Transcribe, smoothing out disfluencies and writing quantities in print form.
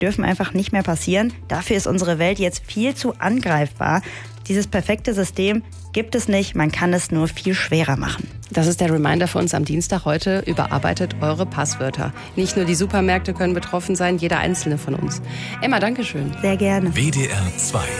dürfen einfach nicht mehr passieren. Dafür ist unsere Welt jetzt viel zu angreifbar. Dieses perfekte System gibt es nicht, man kann es nur viel schwerer machen. Das ist der Reminder für uns am Dienstag heute. Überarbeitet eure Passwörter. Nicht nur die Supermärkte können betroffen sein, jeder einzelne von uns. Emma, danke schön. Sehr gerne. WDR 2